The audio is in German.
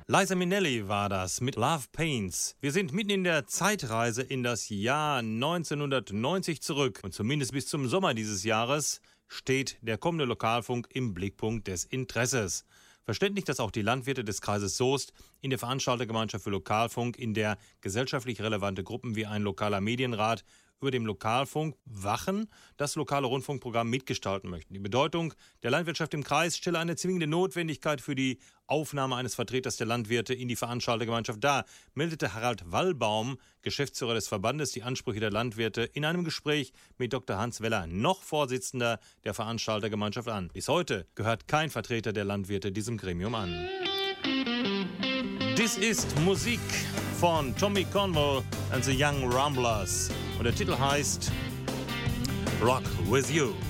Liza Minnelli war das mit Love Pains. Wir sind mitten in der Zeitreise in das Jahr 1990 zurück. Und zumindest bis zum Sommer dieses Jahres steht der kommende Lokalfunk im Blickpunkt des Interesses. Verständlich, dass auch die Landwirte des Kreises Soest in der Veranstaltergemeinschaft für Lokalfunk, in der gesellschaftlich relevante Gruppen wie ein lokaler Medienrat über dem Lokalfunk wachen, das lokale Rundfunkprogramm mitgestalten möchten. Die Bedeutung der Landwirtschaft im Kreis stelle eine zwingende Notwendigkeit für die Aufnahme eines Vertreters der Landwirte in die Veranstaltergemeinschaft dar, meldete Harald Wallbaum, Geschäftsführer des Verbandes, die Ansprüche der Landwirte in einem Gespräch mit Dr. Hans Weller, noch Vorsitzender der Veranstaltergemeinschaft, an. Bis heute gehört kein Vertreter der Landwirte diesem Gremium an. Dies ist Musik von Tommy Cornwall and the Young Ramblers. Und der Titel heißt Rock With You.